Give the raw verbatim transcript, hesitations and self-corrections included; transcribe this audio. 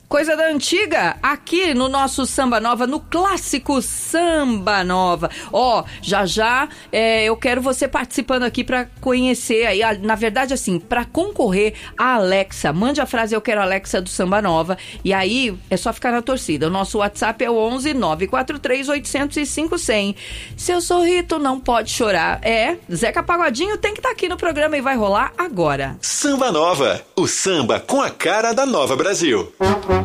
Coisa da antiga, aqui no nosso Samba Nova, no clássico Samba Nova. Ó, já já é, eu quero você participando aqui pra conhecer aí, a, na verdade assim, pra concorrer a Alexa. Mande a frase "Eu quero Alexa" do Samba Nova e aí é só ficar na torcida. O nosso WhatsApp é o onze nove quatro três oito zero cinco zero zero. Seu sorrito não pode chorar. É, Zeca Pagodinho tem que estar tá aqui no programa e vai rolar agora. Samba Nova, o samba com a cara da Nova Brasil.